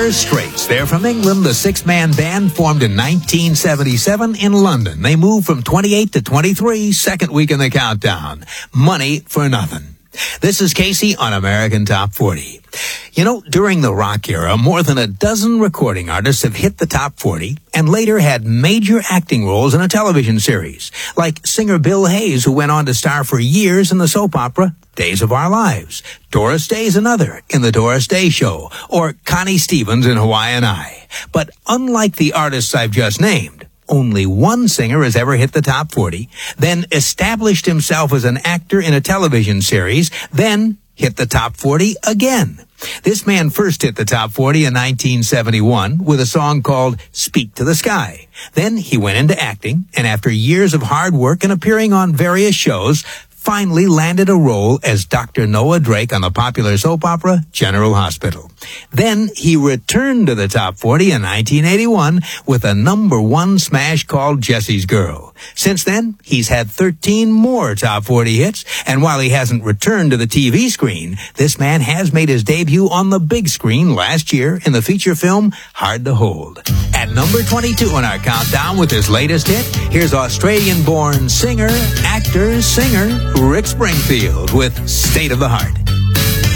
Dire Straits. They're from England, the six-man band formed in 1977 in London. They moved from 28 to 23, second week in the countdown. Money for Nothing. This is Casey on American Top 40. You know, during the rock era, more than a dozen recording artists have hit the top 40 and later had major acting roles in a television series, like singer Bill Hayes, who went on to star for years in the soap opera Days of Our Lives. Doris Day's another in The Doris Day Show, or Connie Stevens in Hawaiian Eye. But unlike the artists I've just named, only one singer has ever hit the top 40, then established himself as an actor in a television series, then hit the top 40 again. This man first hit the top 40 in 1971 with a song called Speak to the Sky. Then he went into acting, and after years of hard work and appearing on various shows, finally landed a role as Dr. Noah Drake on the popular soap opera General Hospital. Then he returned to the top 40 in 1981 with a number one smash called Jesse's Girl. Since then, he's had 13 more top 40 hits, and while he hasn't returned to the TV screen, this man has made his debut on the big screen last year in the feature film Hard to Hold. At number 22 on our countdown with his latest hit, here's Australian-born singer, actor, Rick Springfield with State of the Heart.